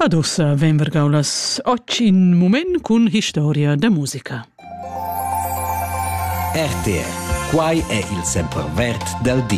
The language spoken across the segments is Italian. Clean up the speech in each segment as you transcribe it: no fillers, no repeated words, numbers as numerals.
Adus ven vergaulas oggi in moment cun historia da musica. RTR, quai è il sempervert del dì.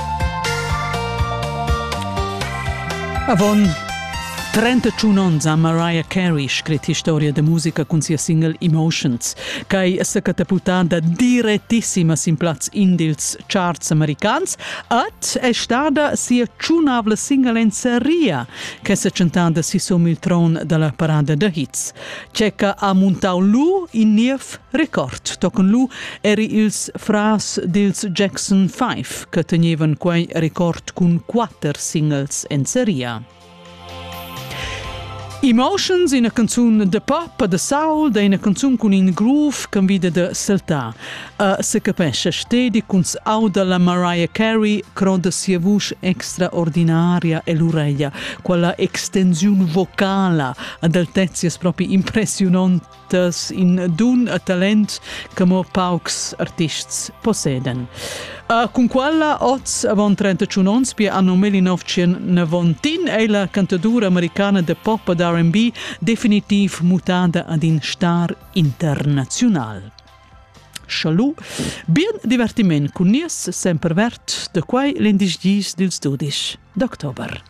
Avon 31 ans a Mariah Carey scrit historia da musica con sia single Emotions, che è catapultata direttissima sin plaz in dils charts americans et è stata sia ciunavla single in seria che è cantata si som il tron della parada da hits. Cecca ha montau lu in niev record. Tocan lu eri ils fras dils Jackson 5 che tenevan quei record con 4 singles in seria. Emotions, una canzone de pop, de soul, de una canzone con un groove che vide de saltar. Se capisce, stedi con l'auda la Mariah Carey, croda sia voce extraordinaria e l'oreia, quella extensione vocale ad altezias proprio impressionantes in d'un talent che mo paucs artists posseden. Con quella, oz avon 31 ans, per anno 1990, è la cantadura americana de pop ed R&B definitiv mutata ad un star internazional. Scialù, bien divertiment con nies sempre vert de quai l'indisgis dils 12 d'october.